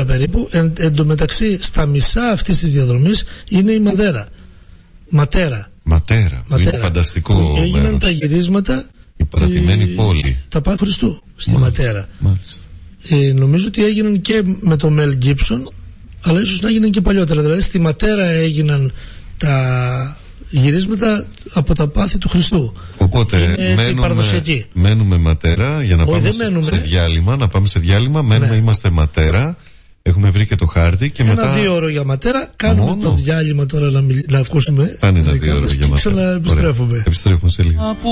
περίπου. Εν τω μεταξύ, στα μισά αυτής της διαδρομής είναι η Ματέρα. Είναι φανταστικό. Έγιναν μέρος. τα γυρίσματα. Η παρατημένη πόλη. Τα Πάθη Χριστού στη Μάλιστα. Ματέρα. Μάλιστα. Νομίζω ότι έγιναν και με το Μέλ Γκίψον, αλλά ίσως να έγιναν και παλιότερα. Δηλαδή στη Ματέρα έγιναν τα γυρίσματα από τα Πάθη του Χριστού. Οπότε μένουμε Ματέρα για να πάμε σε διάλειμμα. Να πάμε σε διάλειμμα. Μένουμε, είμαστε Ματέρα. Έχουμε βρει και το χάρτη και μετά. 1-2 ώρο για Ματέρα. Κάνουμε το διάλειμμα τώρα να ακούσουμε. Κάνει 1-2 ώρο για Ματέρα. Και ξαναεπιστρέφουμε. Επιστρέφουμε σε λίγο.